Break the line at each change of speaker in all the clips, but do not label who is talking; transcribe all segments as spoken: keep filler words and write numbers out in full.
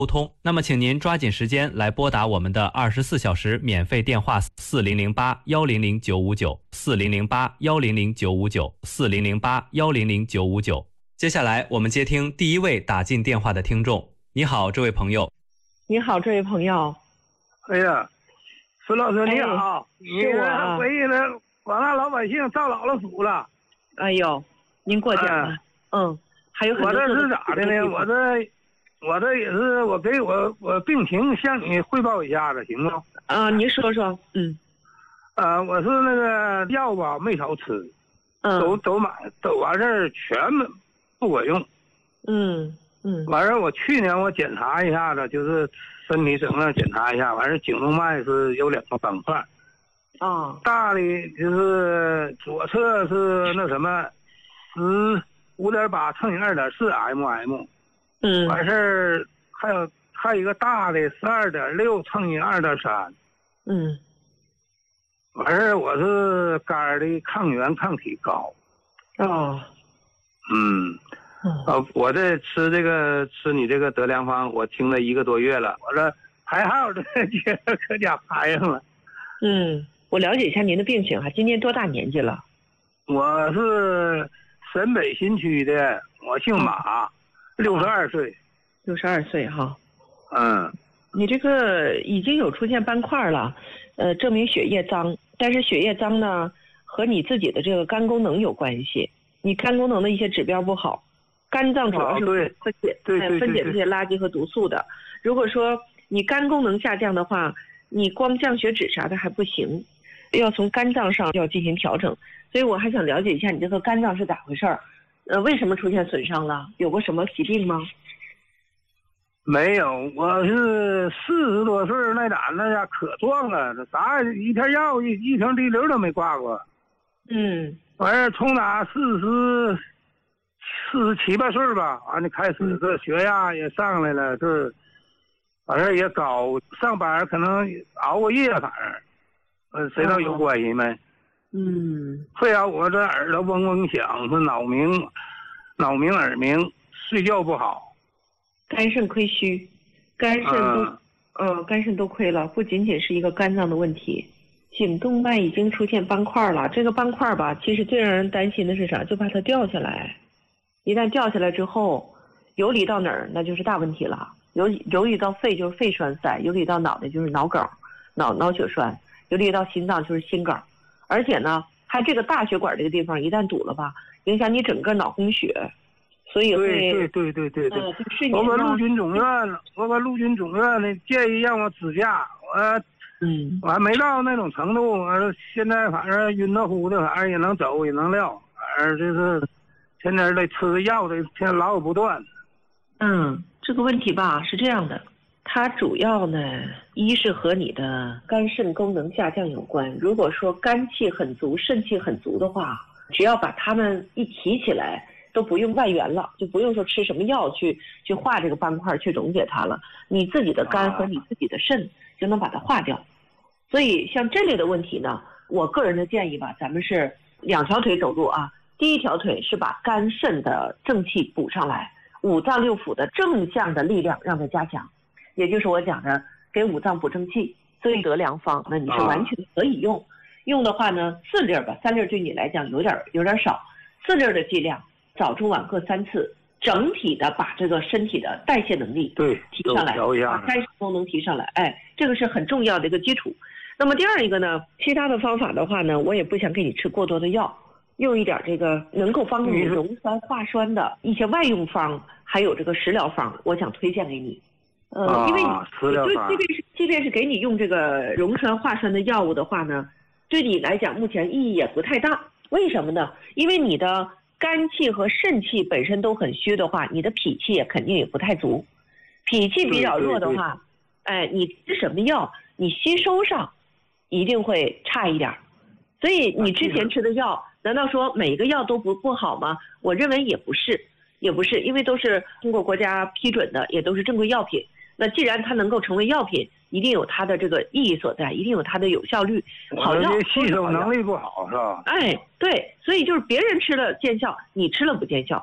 通。那么请您抓紧时间来拨打我们的二十四小时免费电话四零零八幺零零九五九四零零八幺零零九五九四零零八幺零零九五九。接下来我们接听第一位打进电话的听众。你好，这位朋友。
你好，这位朋友。
哎呀，孙老师你好，
哎、是我啊，
回忆了广大老百姓造老了苦了。
哎呦，您过奖了。呃、嗯，还有很多。
我这是咋的呢？我这我这也是我给我我病情向你汇报一下子，行吗？
啊，您说说。嗯。
呃，我是那个药吧没少吃，
嗯，
都都买都完事儿全不管用。
嗯嗯。
完事儿我去年我检查一下子，就是身体整个检查一下，完事儿颈动脉是有两个斑块。
啊、哦。
大的就是左侧是那什么十五点八乘以二点四 mm。
嗯。
完事儿还有还有一个大的十二点六乘以二点三。
嗯。
完事儿我是肝的抗原抗体高。
哦。
嗯。呃，我这吃这个吃你这个德良方，我听了一个多月了，我这排号这可家排上了。
嗯，我了解一下您的病情哈，今年多大年纪了？
我是沈北新区的，我姓马，六十二岁。
六十二岁哈。
嗯。
你这个已经有出现斑块了，呃，证明血液脏，但是血液脏呢和你自己的这个肝功能有关系，你肝功能的一些指标不好。肝脏主要是分解、
对对对
分解这些垃圾和毒素的。如果说你肝功能下降的话，你光降血脂啥的还不行，要从肝脏上要进行调整。所以我还想了解一下你这个肝脏是咋回事儿？呃，为什么出现损伤了？有过什么疾病吗？
没有，我是四十多岁那胆那家可壮了，这啥一片药一一瓶滴流都没挂过。
嗯。
完事从哪四十。四十七八岁吧，完了开始这血压也上来了，这完事也高，上班可能熬过夜，反正，呃，谁知道有关系没？
嗯。
非要我这耳朵嗡嗡响，是脑鸣，脑鸣耳鸣，睡觉不好，
肝肾亏虚，肝肾都，嗯、呃，肝肾都亏了，不仅仅是一个肝脏的问题。颈动脉已经出现斑块了，这个斑块吧，其实最让人担心的是啥？就怕它掉下来。一旦掉下来之后，游离到哪儿那就是大问题了。游游离到肺就是肺栓塞，游离到脑袋就是脑梗、脑脑血栓，游离到心脏就是心梗。而且呢，它这个大血管这个地方一旦堵了吧，影响你整个脑供血，所以会
对对对对对对。
呃、
我搁陆军总院，我搁陆军总院呢建议让我支架，我
嗯，
我还没到那种程度，我现在反正晕得乎的，反正也能走也能撂，反正就是。天天得吃药的，天天老有不断。
嗯，这个问题吧是这样的，它主要呢，一是和你的肝肾功能下降有关。如果说肝气很足、肾气很足的话，只要把它们一提起来，都不用外援了，就不用说吃什么药去去化这个斑块去溶解它了。你自己的肝和你自己的肾就能把它化掉。所以像这类的问题呢，我个人的建议吧，咱们是两条腿走路啊。第一条腿是把肝肾的正气补上来，五脏六腑的正向的力量让它加强，也就是我讲的给五脏补正气。所以德良方那你是完全可以用，用的话呢四粒吧，三粒对你来讲有点有点少，四粒的剂量，早中晚各三次，整体的把这个身体的代谢能力
对
提上来，把肝肾功能提上来，哎，这个是很重要的一个基础。那么第二一个呢，其他的方法的话呢，我也不想给你吃过多的药。用一点这个能够帮助你溶酸化酸的一些外用方，还有这个食疗方，我想推荐给你。呃，
啊、
因为
食疗方，
即便是即便是给你用这个溶酸化酸的药物的话呢，对你来讲目前意义也不太大。为什么呢？因为你的肝气和肾气本身都很虚的话，你的脾气也肯定也不太足。脾气比较弱的话，哎，你吃什么药，你吸收上一定会差一点。所以你之前吃的药，难道说每一个药都不不好吗？我认为也不是，也不是，因为都是通过国家批准的，也都是正规药品。那既然它能够成为药品，一定有它的这个意义所在，一定有它的有效率。好药
吸收能力不好是吧？
哎，对，所以就是别人吃了见效，你吃了不见效。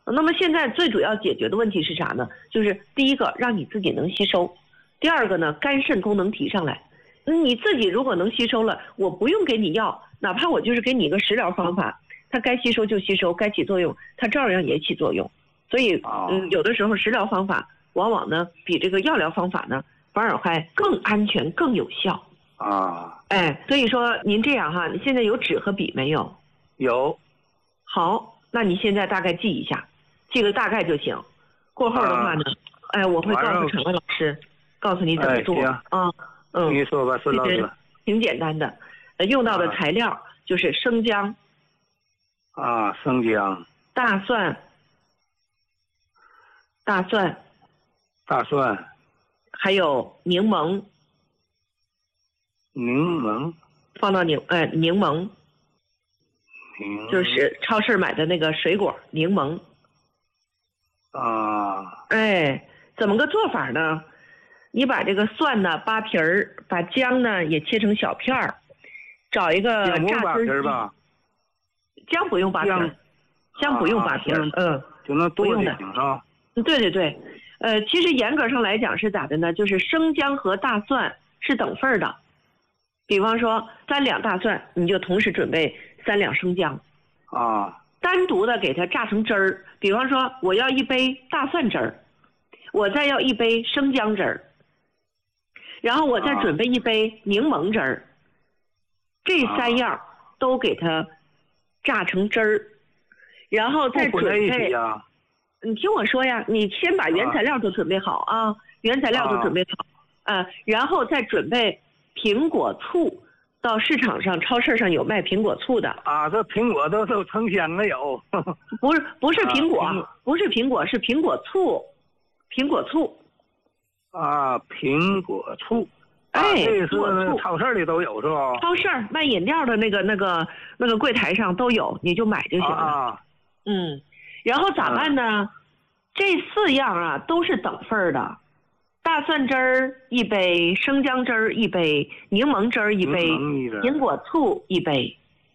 那么现在最主要解决的问题是啥呢？就是第一个让你自己能吸收，第二个呢肝肾功能提上来。你自己如果能吸收了，我不用给你药，哪怕我就是给你一个食疗方法，它该吸收就吸收，该起作用它照样也起作用。所以嗯，有的时候食疗方法往往呢比这个药疗方法呢反而还更安全更有效
啊。
哎，所以说您这样哈，你现在有纸和笔没有？
有。
好，那你现在大概记一下，记个大概就行。过后的话呢，啊、哎，我会告诉陈文老师，告诉你怎么做啊、哎。嗯，
你说吧，孙老师。
挺简单的，呃，用到的材料就是生姜。
啊，生姜。
大蒜。大蒜。
大蒜。
还有柠檬。
柠檬。
放到柠呃柠檬。就是超市买的那个水果柠檬。
啊。
哎，怎么个做法呢？你把这个蒜呢扒皮儿，把姜呢也切成小片儿，找一个榨汁机。姜不用扒皮儿，姜不用扒皮儿，嗯，
就那
不用的
啊。
对对对，呃，其实严格上来讲是咋的呢？就是生姜和大蒜是等份的。比方说三两大蒜，你就同时准备三两生姜。
啊。
单独的给它榨成汁儿，比方说我要一杯大蒜汁儿，我再要一杯生姜汁儿。然后我再准备一杯柠檬汁儿，这三样都给它榨成汁儿，然后再准备。你听我说呀，你先把原材料都准备好啊，原材料都准备好，啊，然后再准备苹果醋，到市场上、超市上有卖苹果醋的。
啊，这苹果都都成箱了有。
不是不是苹果，不是苹果，是苹果醋，苹果醋。
啊，苹果醋，
哎，
啊、这是超市里都有是吧？
超市卖饮料的那个、那个、那个柜台上都有，你就买就行了。
啊，
嗯，然后咋办呢？啊、这四样啊都是等份的，大蒜汁儿一杯，生姜汁儿一杯，柠檬汁儿一杯，苹果醋一杯。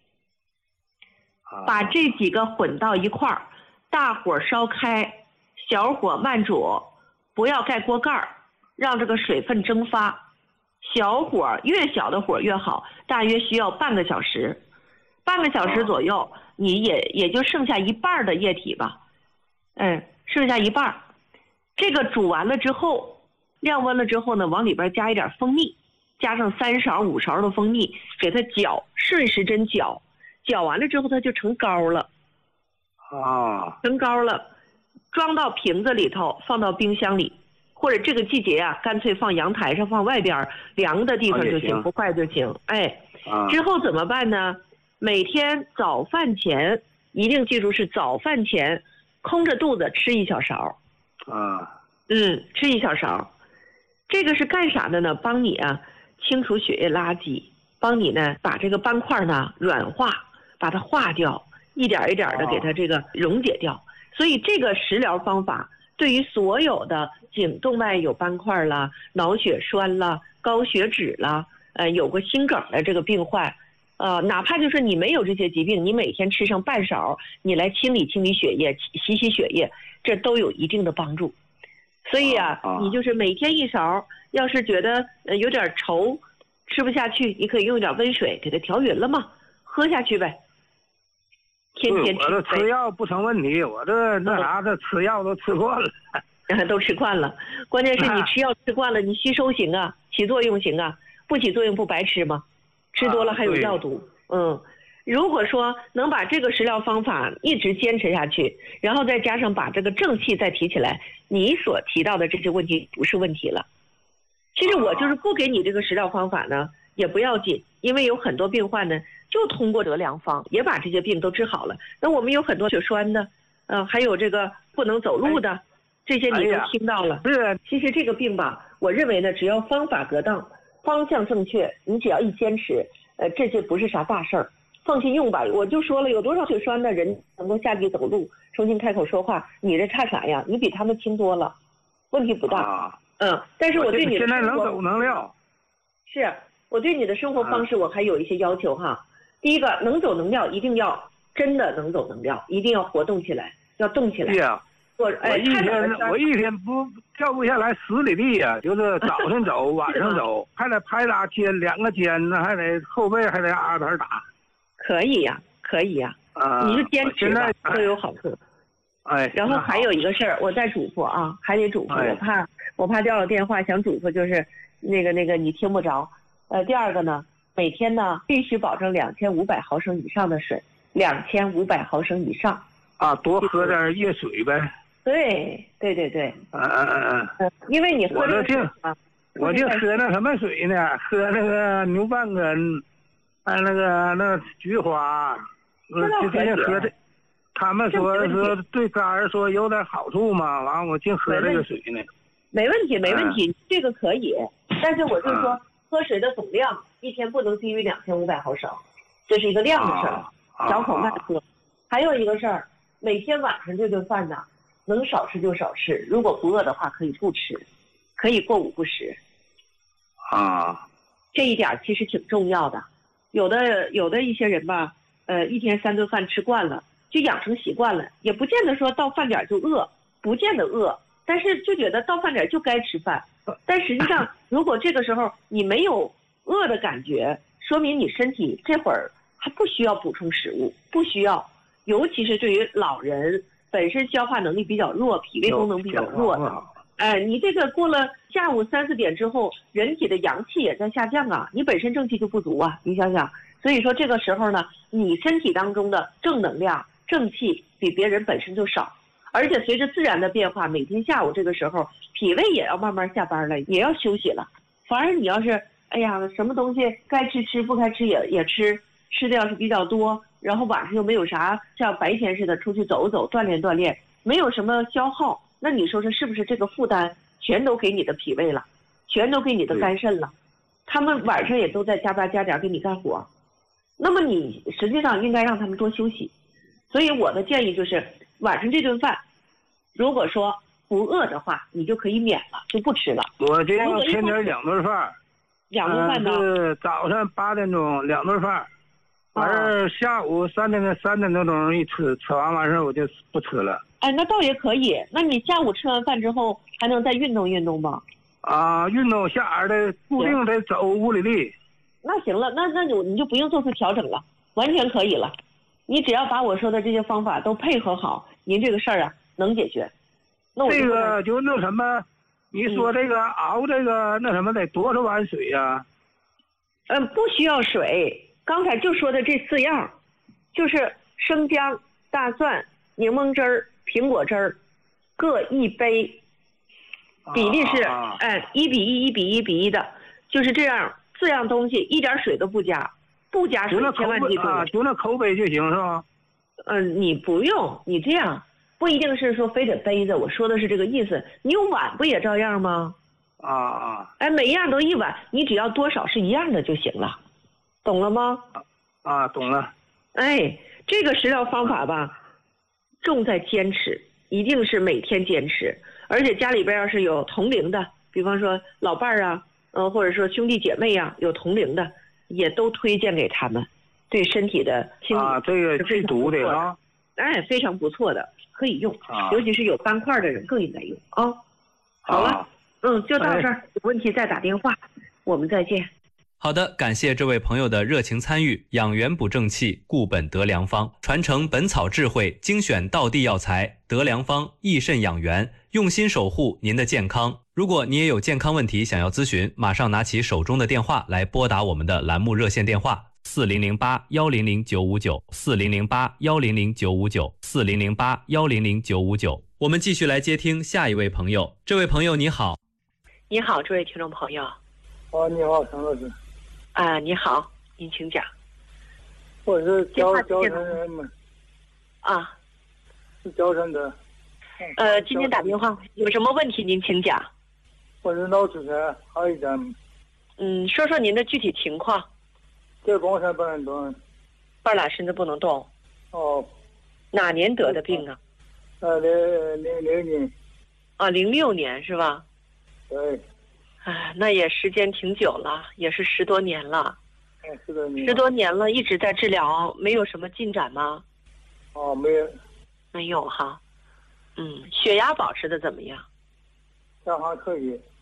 把这几个混到一块儿，大火烧开，小火慢煮，不要盖锅盖儿。让这个水分蒸发，小火越小的火越好，大约需要半个小时，半个小时左右，你也也就剩下一半的液体吧，嗯，剩下一半。这个煮完了之后，晾温了之后呢，往里边加一点蜂蜜，加上三勺五勺的蜂蜜，给它搅，顺时针搅，搅完了之后它就成膏了，
啊，
成膏了，装到瓶子里头，放到冰箱里。或者这个季节啊，干脆放阳台上，放外边凉的地方就行，不坏就行。哎，之后怎么办呢？每天早饭前一定记住是早饭前，空着肚子吃一小勺。
啊，
嗯，吃一小勺。这个是干啥的呢？帮你啊清除血液垃圾，帮你呢把这个斑块呢软化，把它化掉，一点一点的给它这个溶解掉。所以这个食疗方法对于所有的颈动脉有斑块啦、脑血栓啦、高血脂啦、呃有过心梗的这个病患，呃哪怕就是你没有这些疾病，你每天吃上半勺，你来清理清理血液、洗洗血液，这都有一定的帮助。所以啊，啊你就是每天一勺，要是觉得呃有点稠，吃不下去，你可以用一点温水给它调匀了嘛，喝下去呗。天天吃。
我这吃药不成问题，我这那啥，这吃药都吃惯了。
都吃惯了，关键是你吃药吃惯了，你吸收行啊，起作用行啊，不起作用不白吃吗？吃多了还有药毒。啊、嗯，如果说能把这个食疗方法一直坚持下去，然后再加上把这个正气再提起来，你所提到的这些问题不是问题了。其实我就是不给你这个食疗方法呢，也不要紧，因为有很多病患呢，就通过得良方也把这些病都治好了。那我们有很多血栓的，呃，还有这个不能走路的。哎这些你都听到了，
是、哎。
其实这个病吧，我认为呢，只要方法得当，方向正确，你只要一坚持，呃，这就不是啥大事儿，放心用吧。我就说了，有多少血栓的人能够下地走路，重新开口说话，你这差啥呀？你比他们轻多了，问题不大。
啊、
嗯，但是我对你的
现在能走能撂。
是我对你的生活方式，我还有一些要求哈。第一个，能走能撂，一定要真的能走能撂，一定要活动起来。 要动起来。
对呀，
我哎，
我一天我一天不跳不下来十里地呀，就是早晨走，晚上走，还得拍打肩两个肩呢，还得后背还得二盘打。
可以呀，可以呀，
啊，
你就坚持吧，都有好处。
哎，
然后还有一个事儿，我再嘱咐啊，还得嘱咐，
哎、
我怕我怕掉了电话，想嘱咐就是那个那个你听不着。呃，第二个呢，每天呢必须保证两千五百毫升以上的水，两千五百毫升以上。
啊，多喝点热水呗。
对对对对。
嗯嗯嗯嗯。
因为你喝
我这净
啊，
我净喝那什么水呢？喝那个牛半根，还有那个那菊花，我就净喝这。他们说说对肝儿说有点好处嘛，完我净喝这个水呢。
没问题，没问题，嗯、这个可以。但是我就说，嗯、喝水的总量一天不能低于两千五百毫升，这是一个量的事儿，
啊、
少口慢喝。啊、还有一个事儿，每天晚上这顿饭呢，能少吃就少吃，如果不饿的话可以不吃，可以过午不食。
啊，
这一点其实挺重要的。有的有的一些人吧，呃，一天三顿饭吃惯了。就养成习惯了，也不见得说到饭点就饿，不见得饿，但是就觉得到饭点就该吃饭。但实际上，如果这个时候你没有饿的感觉，说明你身体这会儿还不需要补充食物，不需要。尤其是对于老人，本身消化能力比较弱，脾胃功能比较弱的，哎，你这个过了下午三四点之后，人体的阳气也在下降啊，你本身正气就不足啊，你想想。所以说这个时候呢，你身体当中的正能量。正气比别人本身就少，而且随着自然的变化，每天下午这个时候，脾胃也要慢慢下班了，也要休息了。反而你要是，哎呀，什么东西该吃吃，不该吃也也吃，吃的要是比较多，然后晚上又没有啥像白天似的出去走走、锻炼锻炼，没有什么消耗，那你说说是不是这个负担全都给你的脾胃了，全都给你的肝肾了？他们晚上也都在加班加点给你干活，那么你实际上应该让他们多休息。所以我的建议就是，晚上这顿饭，如果说不饿的话，你就可以免了，就不吃了。
我这样天天两顿饭，
两顿饭呢？
是早上八点钟两顿饭，完事儿下午三点的三点多钟一吃，吃完完事儿我就不吃了。
哎，那倒也可以。那你下午吃完饭之后还能再运动运动吗？
啊，运动下儿的固定得走五里地。
那行了，那那你你就不用做出调整了，完全可以了。你只要把我说的这些方法都配合好，您这个事儿啊能解决。那我
这个就那什么，你说这个、嗯、熬这个那什么得多少碗水呀、啊？
嗯，不需要水。刚才就说的这四样，就是生姜、大蒜、柠檬汁儿、苹果汁儿，各一杯，比例是
啊
哎一比一、一比一比一的，就是这样四样东西，一点水都不加。不加水，千万记住
啊，就那口杯就行是吧？
嗯、呃，你不用，你这样不一定是说非得杯子，我说的是这个意思。你有碗不也照样吗？
啊啊！
哎，每样都一碗，你只要多少是一样的就行了，懂了吗？
啊，懂了。
哎，这个食疗方法吧，重在坚持，一定是每天坚持。而且家里边要是有同龄的，比方说老伴儿啊，呃，或者说兄弟姐妹啊，有同龄的。也都推荐给他们，对身体的清理
啊，这个去毒的啊，
哎，非常不错的，可以用，
啊、
尤其是有斑块的人更应该用啊。好了，
啊、
嗯，就到这儿，有问题再打电话，我们再见。
好的，感谢这位朋友的热情参与。养元补正气，固本得良方，传承本草智慧，精选道地药材，得良方益肾养元，用心守护您的健康。如果你也有健康问题想要咨询，马上拿起手中的电话来拨打我们的栏目热线电话四零零八幺零零九五九四零零八幺零零九五九四零零八幺零零九五九。我们继续来接听下一位朋友。这位朋友你好。
你好，这位听众朋友。
啊，你好，陈老师。
啊，你好，您请讲。
我是焦焦山人们。
啊。
是焦山的。
呃，今天打电话有什么问题您请讲。
我是脑出血，好一点。
嗯，说说您的具体情况。
这光山不能动。
半拉身子不能动。
哦。
哪年得的病啊？
呃，零零零年。
啊，零六年是吧？
对。
哎，那也时间挺久了，也是十多年了。
哎，十多年。
十多年了，一直在治疗，没有什么进展吗？
哦，没有。
没有哈。 嗯，血压保持的怎么样？
这还可以。